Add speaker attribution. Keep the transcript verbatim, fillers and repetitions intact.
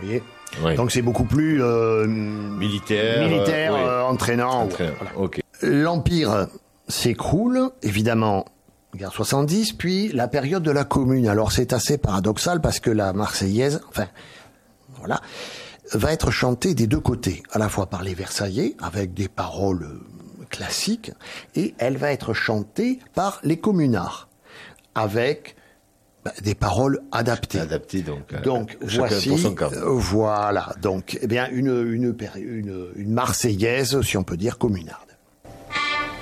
Speaker 1: voyez.
Speaker 2: Oui.
Speaker 1: Donc c'est beaucoup plus euh,
Speaker 2: militaire,
Speaker 1: militaire,
Speaker 2: euh, oui.
Speaker 1: euh, entraînant.
Speaker 2: Entraînant,
Speaker 1: Voilà.
Speaker 2: ok.
Speaker 1: L'Empire s'écroule, évidemment, guerre soixante-dix, puis la période de la Commune. Alors c'est assez paradoxal parce que la Marseillaise, enfin, voilà, va être chantée des deux côtés, à la fois par les Versaillais, avec des paroles classiques, et elle va être chantée par les communards, avec bah, des paroles adaptées.
Speaker 2: Adaptées, donc.
Speaker 1: Donc
Speaker 2: euh, chacun
Speaker 1: voici,
Speaker 2: pour son camp.
Speaker 1: euh, voilà, donc, eh bien, une, une, une, une Marseillaise, si on peut dire, communale.